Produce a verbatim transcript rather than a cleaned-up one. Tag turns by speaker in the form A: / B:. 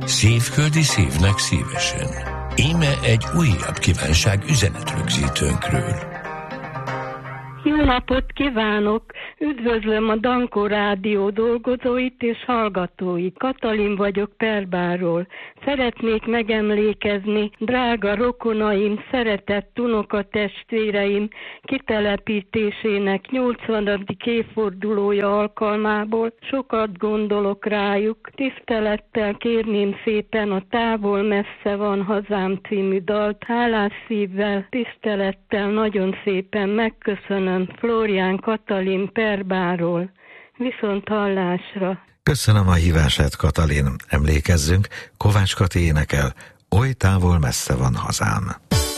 A: Szívföldi szívnek szívesen. Íme egy újabb kívánság üzenetrögzítőnkről.
B: Jó napot kívánok! Üdvözlöm a Dankó Rádió dolgozóit és hallgatóit. Katalin vagyok Perbáról. Szeretnék megemlékezni drága rokonaim, szeretett unokatestvéreim kitelepítésének nyolcvanadik évfordulója alkalmából. Sokat gondolok rájuk. Tisztelettel kérném szépen a Távol messze van hazám című dalt. Hálás szívvel, tisztelettel nagyon szépen megköszönöm. Flórián Katalin Perbáról. Viszont hallásra.
C: Köszönöm a hívását, Katalin. Emlékezzünk, Kovács Kati énekel, Oly távol messze van hazám.